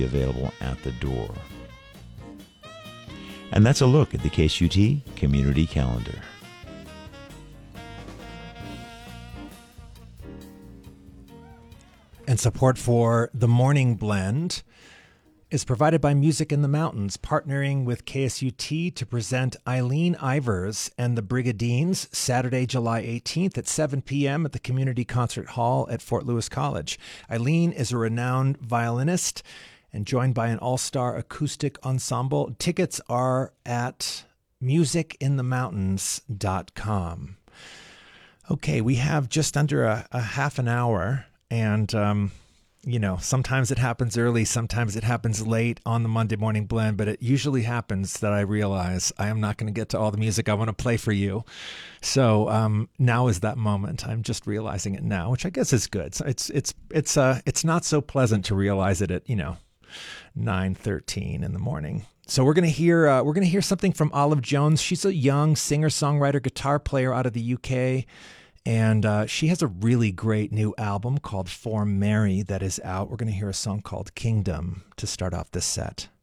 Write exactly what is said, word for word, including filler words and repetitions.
available at the door. And that's a look at the K S U T Community Calendar. And support for The Morning Blend is provided by Music in the Mountains, partnering with K S U T to present Eileen Ivers and the Brigadines Saturday, July eighteenth at seven p.m. at the Community Concert Hall at Fort Lewis College. Eileen is a renowned violinist and joined by an all-star acoustic ensemble. Tickets are at music in the mountains dot com. Okay, we have just under a, a half an hour, and um, you know, sometimes it happens early, sometimes it happens late on the Monday Morning Blend, but it usually happens that I realize I am not going to get to all the music I want to play for you. So um, now is that moment. I'm just realizing it now, which I guess is good. So it's it's it's uh it's not so pleasant to realize it at, you know, nine thirteen in the morning. So we're gonna hear uh, we're gonna hear something from Olive Jones. She's a young singer, songwriter, guitar player out of the U K. And uh, she has a really great new album called For Mary that is out. We're going to hear a song called Kingdom to start off this set.